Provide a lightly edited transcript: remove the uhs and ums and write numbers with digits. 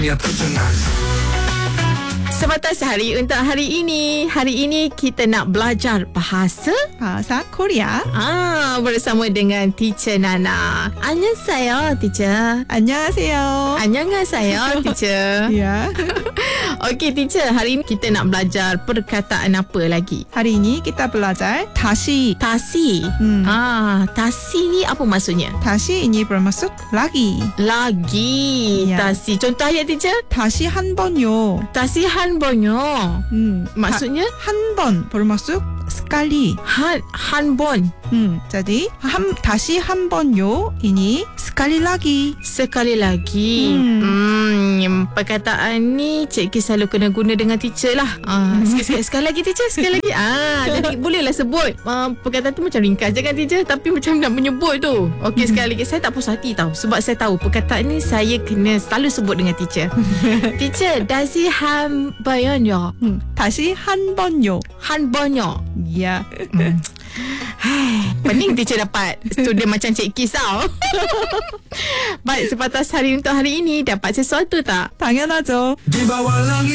Sebatas hari untuk hari ini. Hari ini kita nak belajar bahasa Korea. bersama dengan Teacher Nana. Annyeonghaseyo, Teacher. 안녕하세요. Annyeonghaseyo, Teacher. Ya. Okey, Teacher. Hari ini kita nak belajar perkataan apa lagi? Hari ini kita belajar 다시. Tasi. Tasi ni apa maksudnya? 다시 ini bermaksud lagi. Lagi. Ya. Tasi. Contoh ayat, Teacher. 다시 한 번요. Tasi han bonyo. Maksudnya? 한 번 bermaksud sekali. Han bon. Jadi 다시 한 번요 ini sekali lagi. Sekali lagi. Perkataan ni Cikgu selalu kena guna dengan teacher lah. Sekali lagi, Teacher. Sekali lagi. Jadi bolehlah sebut. Perkataan tu macam ringkas je kan, Teacher, tapi macam nak menyebut tu. Okey, sekali lagi. Saya tak puas hati tau, sebab saya tahu perkataan ni saya kena selalu sebut dengan teacher. Teacher, 다시 한 번요. 다시 한 번요. Han bonyo. Ya. Pening teacher dapat student macam Cik Kis tau. Baik, sebatas hari untuk hari ini, dapat sesuatu tak? 당연하죠.